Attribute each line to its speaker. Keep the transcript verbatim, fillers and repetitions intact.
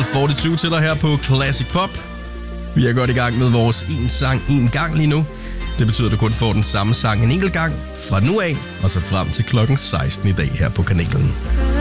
Speaker 1: forty-to til dig her på Classic Pop. Vi er godt i gang med vores en sang en gang lige nu. Det betyder, at du kun får den samme sang en enkelt gang fra nu af, og så frem til klokken seksten i dag her på kanalen.